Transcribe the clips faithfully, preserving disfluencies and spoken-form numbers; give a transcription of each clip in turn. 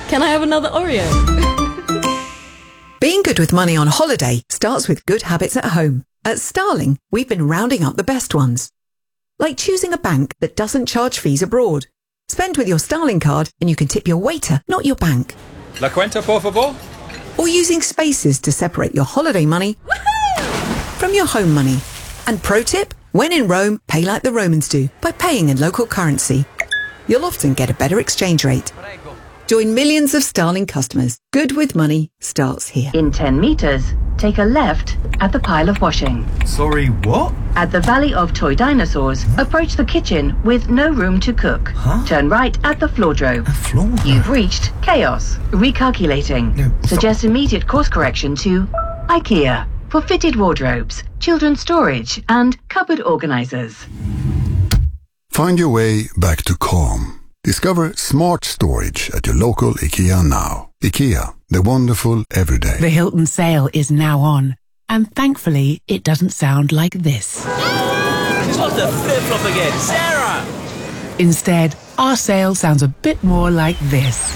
Can I have another Oreo? Being good with money on holiday starts with good habits at home. At Starling, we've been rounding up the best ones. Like choosing a bank that doesn't charge fees abroad. Spend with your Starling card and you can tip your waiter, not your bank. La cuenta, por favor? Or using spaces to separate your holiday money from your home money. And pro tip, when in Rome, pay like the Romans do, by paying in local currency. You'll often get a better exchange rate. Join millions of Starling customers. Good with money starts here. In ten metres, take a left at the pile of washing. Sorry, what? At the Valley of Toy Dinosaurs, approach the kitchen with no room to cook. Huh? Turn right at the floordrome. A floor? You've reached chaos. Recalculating. No, Suggest immediate course correction to IKEA for fitted wardrobes, children's storage and cupboard organisers. Find your way back to calm. Discover smart storage at your local IKEA now. IKEA, the wonderful everyday. The Hilton sale is now on. And thankfully, it doesn't sound like this. She's got the flip-flop again. Sarah! Instead, our sale sounds a bit more like this.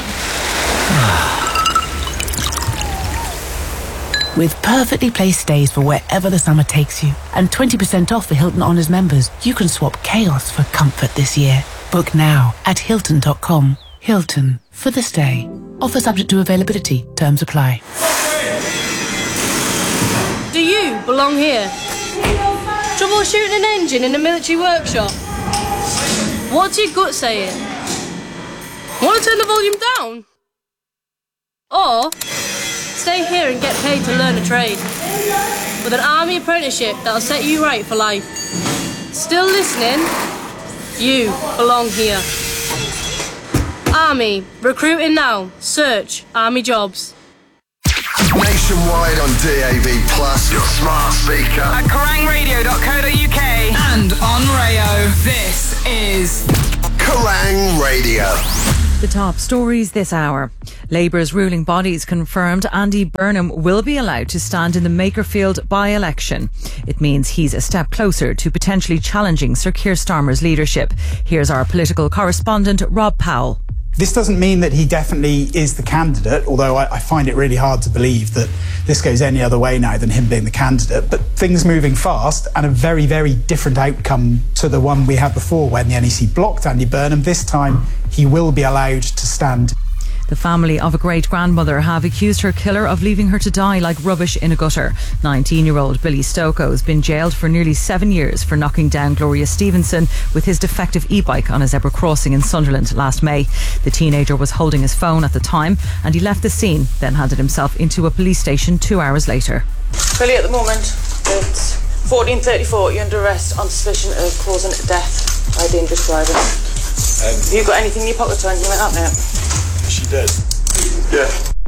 With perfectly placed stays for wherever the summer takes you and twenty percent off for Hilton Honors members, you can swap chaos for comfort this year. Book now at Hilton dot com. Hilton, for the stay. Offer subject to availability. Terms apply. Do you belong here? Troubleshooting an engine in a military workshop? What's your gut saying? Want to turn the volume down? Or stay here and get paid to learn a trade with an army apprenticeship that'll set you right for life. Still listening? You belong here. Army, recruiting now. Search Army jobs. Nationwide on D A B Plus, your smart speaker. At kerrang radio dot co dot uk and on Rayo. This is Kerrang Radio. The top stories this hour. Labour's ruling bodies confirmed Andy Burnham will be allowed to stand in the Makerfield by-election. It means he's a step closer to potentially challenging Sir Keir Starmer's leadership. Here's our political correspondent, Rob Powell. This doesn't mean that he definitely is the candidate, although I, I find it really hard to believe that this goes any other way now than him being the candidate. But things moving fast and a very, very different outcome to the one we had before when the N E C blocked Andy Burnham. This time he will be allowed to stand. The family of a great-grandmother have accused her killer of leaving her to die like rubbish in a gutter. nineteen-year-old Billy Stokoe has been jailed for nearly seven years for knocking down Gloria Stevenson with his defective e-bike on a zebra crossing in Sunderland last May. The teenager was holding his phone at the time and he left the scene, then handed himself into a police station two hours later. Billy, at the moment, it's fourteen thirty-four. You're under arrest on suspicion of causing death by dangerous driving. Um, Have you got anything in your pocket or anything like that, mate? She did. Yeah.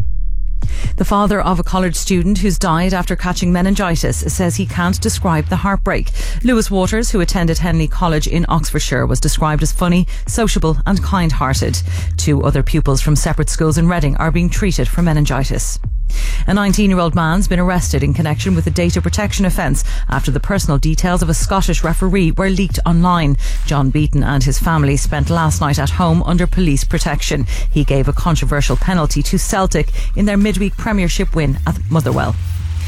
The father of a college student who's died after catching meningitis says he can't describe the heartbreak. Lewis Waters, who attended Henley College in Oxfordshire, was described as funny, sociable and kind-hearted. Two other pupils from separate schools in Reading are being treated for meningitis. A nineteen-year-old man's been arrested in connection with a data protection offence after the personal details of a Scottish referee were leaked online. John Beaton and his family spent last night at home under police protection. He gave a controversial penalty to Celtic in their midweek Premiership win at Motherwell.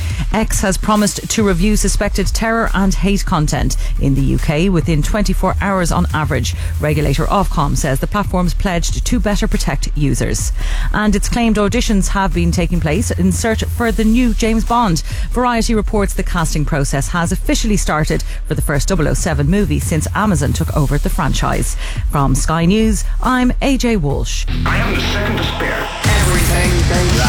X has promised to review suspected terror and hate content in the U K within twenty-four hours on average. Regulator Ofcom says the platform's pledged to better protect users. And it's claimed auditions have been taking place in search for the new James Bond. Variety reports the casting process has officially started for the first double oh seven movie since Amazon took over the franchise. From Sky News, I'm A J Walsh. I am the second to spare. everything.